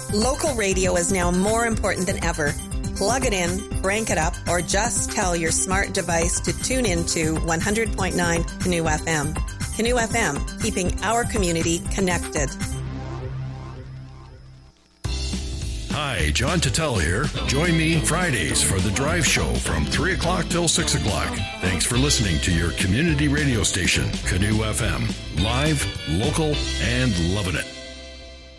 Local radio is now more important than ever. Plug it in, crank it up, or just tell your smart device to tune into 100.9 Canoe FM. Canoe FM, keeping our community connected. Hi, John Tuttle here. Join me Fridays for The Drive Show from 3 o'clock till 6 o'clock. Thanks for listening to your community radio station, Canoe FM. Live, local, and loving it.